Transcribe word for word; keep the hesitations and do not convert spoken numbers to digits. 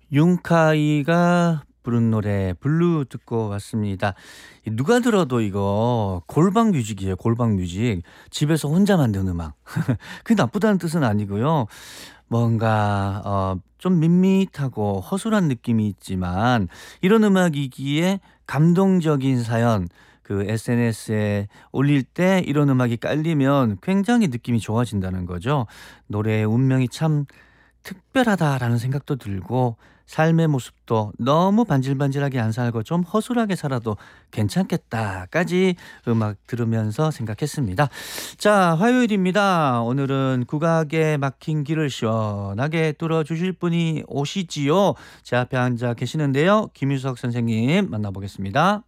윤카이가 부른 노래 블루 듣고 왔습니다. 이 누가 들어도 이거 골방 뮤직이에요. 골방 뮤직. 집에서 혼자 만든 음악. 그게 나쁘다는 뜻은 아니고요. 뭔가 어 좀 밋밋하고 허술한 느낌이 있지만 이런 음악이기에 감동적인 사연 그 에스엔에스에 올릴 때 이런 음악이 깔리면 굉장히 느낌이 좋아진다는 거죠. 노래의 운명이 참 특별하다라는 생각도 들고 삶의 모습도 너무 반질반질하게 안 살고 좀 허술하게 살아도 괜찮겠다까지 음악 들으면서 생각했습니다. 자, 화요일입니다. 오늘은 국악에 막힌 길을 시원하게 뚫어주실 분이 오시지요. 제 앞에 앉아 계시는데요. 김유석 선생님 만나보겠습니다.